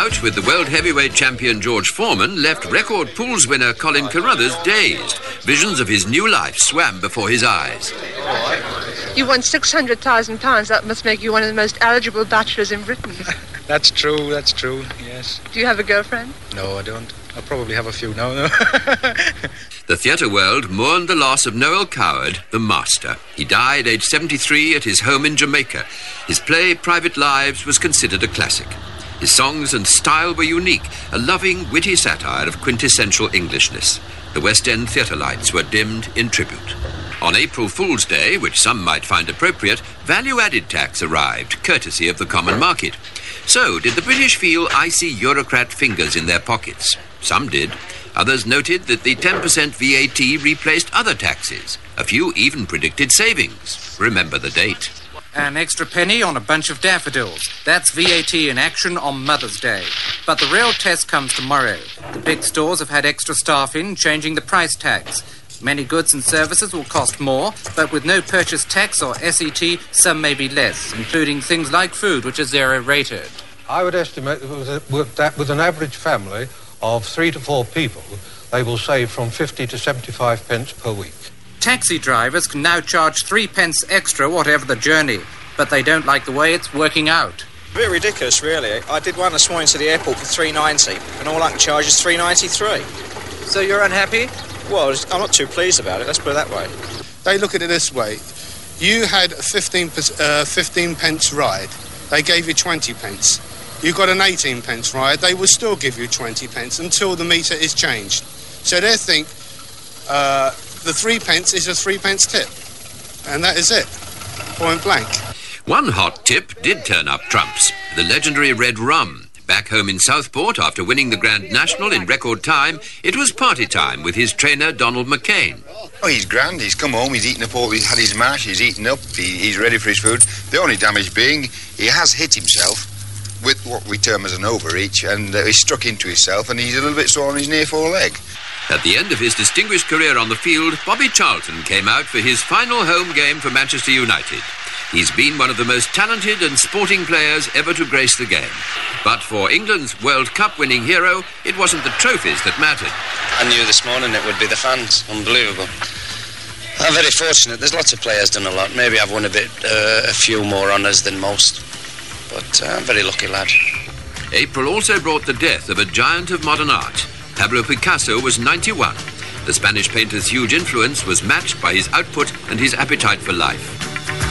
bout with the world heavyweight champion George Foreman left record pools winner Colin Carruthers dazed. Visions of his new life swam before his eyes. You won £600,000. That must make you one of the most eligible bachelors in Britain. That's true, yes. Do you have a girlfriend? No, I don't. I'll probably have a few now, no. The theatre world mourned the loss of Noel Coward, the master. He died aged 73 at his home in Jamaica. His play, Private Lives, was considered a classic. His songs and style were unique, a loving, witty satire of quintessential Englishness. The West End theatre lights were dimmed in tribute. On April Fool's Day, which some might find appropriate, value-added tax arrived, courtesy of the common market. So, did the British feel icy Eurocrat fingers in their pockets? Some did. Others noted that the 10% VAT replaced other taxes. A few even predicted savings. Remember the date. An extra penny on a bunch of daffodils. That's VAT in action on Mother's Day. But the real test comes tomorrow. The big stores have had extra staff in, changing the price tags. Many goods and services will cost more, but with no purchase tax or SET, some may be less, including things like food, which is zero-rated. I would estimate that with an average family of 3 to 4 people, they will save from 50 to 75 pence per week. Taxi drivers can now charge 3 pence extra, whatever the journey, but they don't like the way it's working out. A bit ridiculous, really. I did one this morning to the airport for £3.90, and all I can charge is £3.93. So you're unhappy? Well, I'm not too pleased about it, let's put it that way. They look at it this way. You had a 15 pence ride. They gave you 20 pence. You got an 18 pence ride. They will still give you 20 pence until the meter is changed. So they think the 3 pence is a 3 pence tip. And that is it. Point blank. One hot tip did turn up trumps. The legendary red rum. Back home in Southport, after winning the Grand National in record time, it was party time with his trainer, Donald McCain. Oh, he's grand. He's come home, he's eaten up all, he's had his mash, he's eaten up, he's ready for his food. The only damage being, he has hit himself with what we term as an overreach, and he struck into himself, and he's a little bit sore on his near foreleg. At the end of his distinguished career on the field, Bobby Charlton came out for his final home game for Manchester United. He's been one of the most talented and sporting players ever to grace the game. But for England's World Cup winning hero, it wasn't the trophies that mattered. I knew this morning it would be the fans. Unbelievable. I'm very fortunate. There's lots of players done a lot. Maybe I've won a few more honours than most. But I'm a very lucky lad. April also brought the death of a giant of modern art. Pablo Picasso was 91. The Spanish painter's huge influence was matched by his output and his appetite for life.